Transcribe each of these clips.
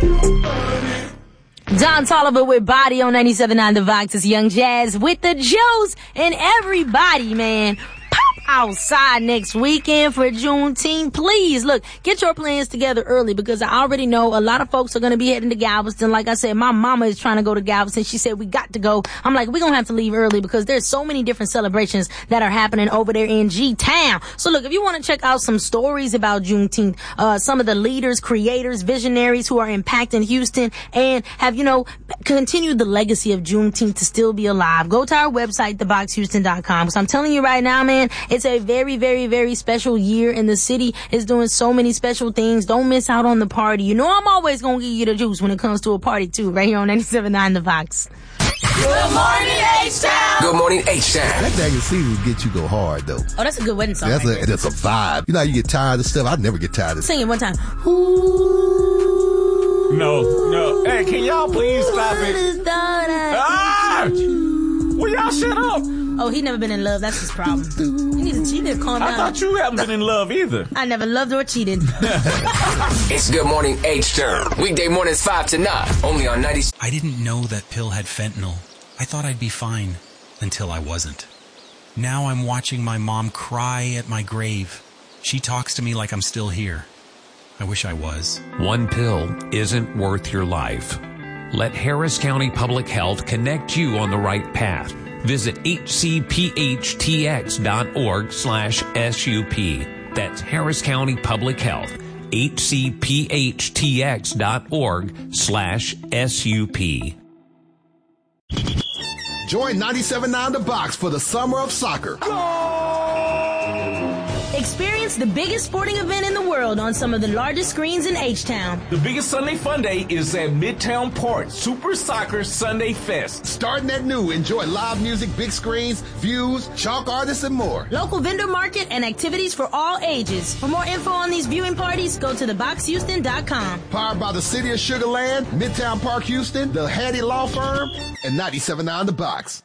Don Toliver with Body on 97.9 The Vox. It's Young Jazz with the Juice. And everybody, man, pop outside next weekend for Juneteenth. Please, look, get your plans together early because I already know a lot of folks are going to be heading to Galveston. Like I said, my mama is trying to go to Galveston. She said we got to go. I'm like, we're going to have to leave early because there's so many different celebrations that are happening over there in G-Town. So look, if you want to check out some stories about Juneteenth, some of the leaders, creators, visionaries who are impacting Houston and have, continued the legacy of Juneteenth to still be alive, go to our website, theboxhouston.com. Because I'm telling you right now, man, it's a very, very, very special year, and the city is doing so many special things. Don't miss out on the party. I'm always going to give you the juice when it comes to a party, too, right here on 97.9 The Vox. Good morning, H-Town. Good morning, H-Town. That Daniel Caesar's get you go hard, though. Oh, that's a good wedding song. That's a vibe. You know how you get tired of stuff? I never get tired of Sing it one time. No. Hey, can y'all please stop it? Will y'all shut up? Oh, he never been in love. That's his problem. He needs to calm down. I thought you haven't been in love either. I never loved or cheated. It's Good Morning H-Town. Weekday mornings 5 to 9. Only on 90. I didn't know that pill had fentanyl. I thought I'd be fine until I wasn't. Now I'm watching my mom cry at my grave. She talks to me like I'm still here. I wish I was. One pill isn't worth your life. Let Harris County Public Health connect you on the right path. Visit hcphtx.org/SUP. That's Harris County Public Health. hcphtx.org/SUP. Join 97.9 The Box for the Summer of Soccer. Experience the biggest sporting event in the world on some of the largest screens in H-Town. The biggest Sunday fun day is at Midtown Park, Super Soccer Sunday Fest. Starting at noon, enjoy live music, big screens, views, chalk artists, and more. Local vendor market and activities for all ages. For more info on these viewing parties, go to theboxhouston.com. Powered by the City of Sugar Land, Midtown Park Houston, the Hattie Law Firm, and 97.9 The Box.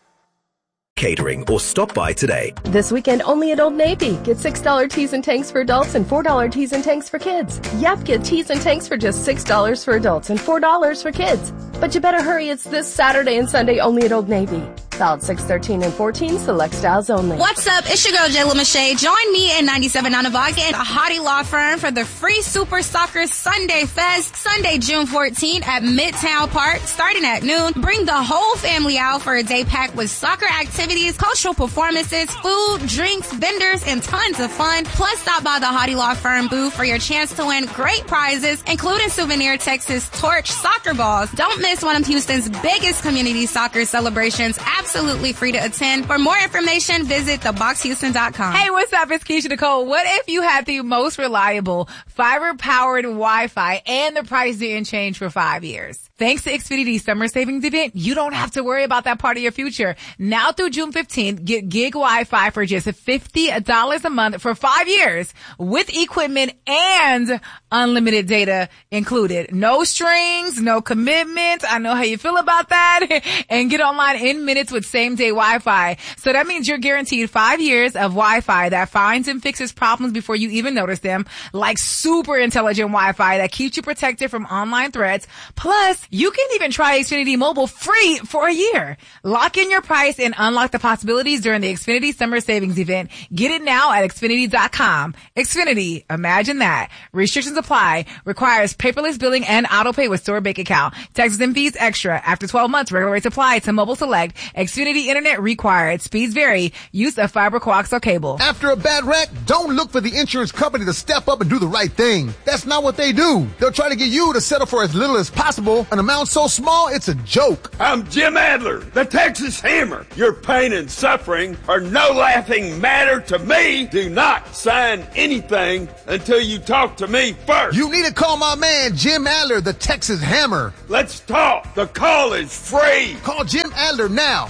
Catering or stop by today. This weekend only at Old Navy. Get $6 teas and tanks for adults and $4 teas and tanks for kids. Yep, get teas and tanks for just $6 for adults and $4 for kids. But you better hurry, it's this Saturday and Sunday only at Old Navy. Valid 6/13 and 14, select styles only. What's up? It's your girl, Jayla Mache. Join me and 97.9 The Vox and Hottie Law Firm for the free Super Soccer Sunday Fest, Sunday, June 14 at Midtown Park, starting at noon. Bring the whole family out for a day packed with soccer activities, cultural performances, food, drinks, vendors, and tons of fun. Plus, stop by the Hottie Law Firm booth for your chance to win great prizes, including Souvenir Texas Torch soccer balls. Don't miss one of Houston's biggest community soccer celebrations. Absolutely free to attend. For more information, visit theboxhouston.com. Hey, what's up? It's Keisha Nicole. What if you had the most reliable fiber-powered Wi-Fi and the price didn't change for 5 years? Thanks to Xfinity's summer savings event, you don't have to worry about that part of your future. Now through June 15th, get gig Wi-Fi for just $50 a month for 5 years with equipment and unlimited data included. No strings, no commitment. I know how you feel about that. And get online in minutes with same-day Wi-Fi. So that means you're guaranteed 5 years of Wi-Fi that finds and fixes problems before you even notice them, like super intelligent Wi-Fi that keeps you protected from online threats. Plus, you can even try Xfinity Mobile free for a year. Lock in your price and unlock the possibilities during the Xfinity Summer Savings Event. Get it now at Xfinity.com. Xfinity, imagine that. Restrictions apply. Requires paperless billing and autopay with store bank account. Taxes and fees extra. After 12 months, regular rates apply to mobile select. Xfinity Internet required. Speeds vary. Use of fiber coaxial cable. After a bad wreck, don't look for the insurance company to step up and do the right thing. That's not what they do. They'll try to get you to settle for as little as possible, an amount so small it's a joke. I'm Jim Adler, the Texas Hammer. Your pain and suffering are no laughing matter to me. Do not sign anything until you talk to me first. You need to call my man Jim Adler, the Texas Hammer. Let's talk. The call is free. Call Jim Adler now.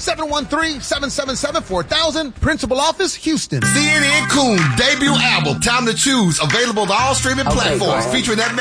713-777-4000. Principal Office, Houston. CNN Coon debut album, Time to Choose. Available to all streaming platforms. Featuring that man